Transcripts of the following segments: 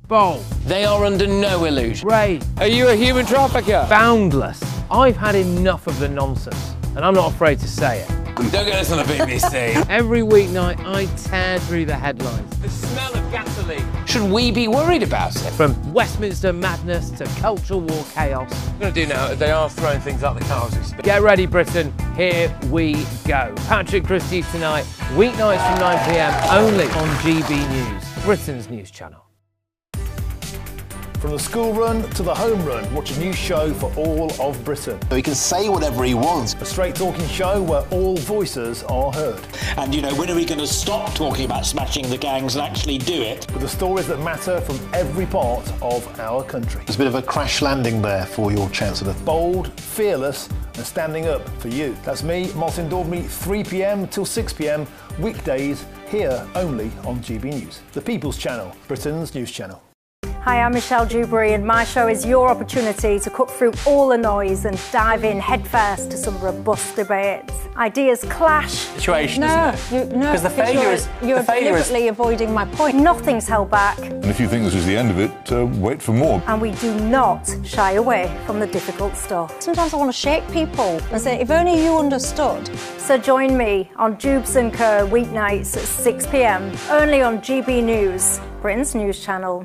Bold. They are under no illusion. Brave. Are you a human trafficker? Boundless. I've had enough of the nonsense, and I'm not afraid to say it. Don't get this on the BBC. Every weeknight, I tear through the headlines. The smell of gasoline. Should we be worried about it? From Westminster madness to cultural war chaos. What I'm going to do now is they are throwing things out the car as we speak. Get ready, Britain. Here we go. Patrick Christie's tonight, weeknights from 9 p.m, only on GB News, Britain's news channel. From the school run to the home run, watch a new show for all of Britain. So he can say whatever he wants. A straight-talking show where all voices are heard. And, you know, when are we going to stop talking about smashing the gangs and actually do it? With the stories that matter from every part of our country. There's a bit of a crash landing there for your Chancellor. Bold, fearless and standing up for you. That's me, Martin Daubney, 3 p.m. till 6 p.m, weekdays, here only on GB News. The People's Channel, Britain's news channel. Hi, I'm Michelle Dewberry and my show is your opportunity to cut through all the noise and dive in headfirst to some robust debates. Ideas clash. Situation, isn't it? Because the failure is... You're deliberately avoiding my point. Nothing's held back. And if you think this is the end of it, wait for more. And we do not shy away from the difficult stuff. Sometimes I want to shake people and say, if only you understood. So join me on Jubes & Co weeknights at 6 p.m, only on GB News, Britain's news channel.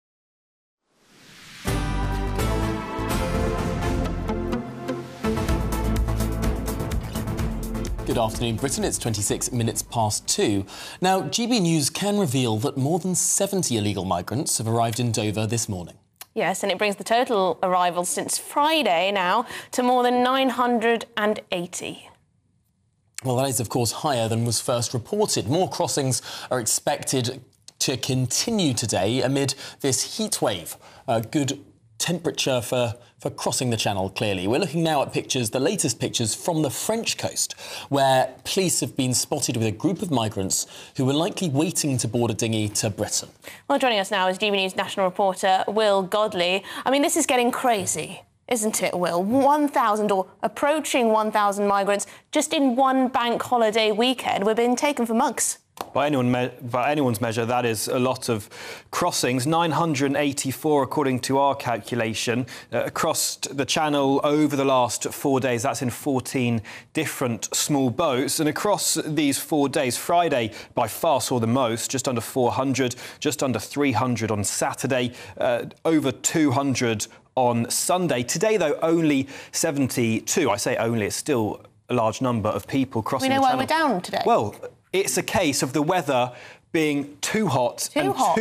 Good afternoon, Britain. It's 26 minutes past 2. Now, GB News can reveal that more than 70 illegal migrants have arrived in Dover this morning. Yes, and it brings the total arrivals since Friday now to more than 980. Well, that is, of course, higher than was first reported. More crossings are expected to continue today amid this heat wave. Good temperature for crossing the channel, clearly. We're looking now at pictures, the latest pictures from the French coast, where police have been spotted with a group of migrants who were likely waiting to board a dinghy to Britain. Well, joining us now is GB News national reporter Will Godley. I mean, this is getting crazy, isn't it, Will? 1,000 or approaching 1,000 migrants just in one bank holiday weekend. We're being taken for mugs. By anyone's measure, that is a lot of crossings. 984, according to our calculation, across the channel over the last 4 days. That's in 14 different small boats. And across these 4 days, Friday by far saw the most, just under 400, just under 300 on Saturday, over 200 on Sunday. Today, though, only 72. I say only, it's still a large number of people crossing the channel. We know why we're down today. Well, it's a case of the weather being too hot and